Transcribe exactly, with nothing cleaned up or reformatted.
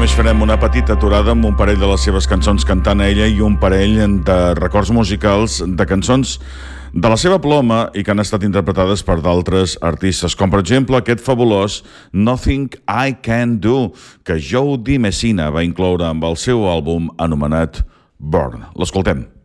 només farem una petita aturada amb un parell de les seves cançons cantant a ella i un parell de records musicals de cançons de la seva ploma i que han estat interpretades per d'altres artistes, com per exemple aquest fabulós Nothing I Can Do, que Joe Di Messina va incloure amb el seu àlbum anomenat Burn. L'escoltem.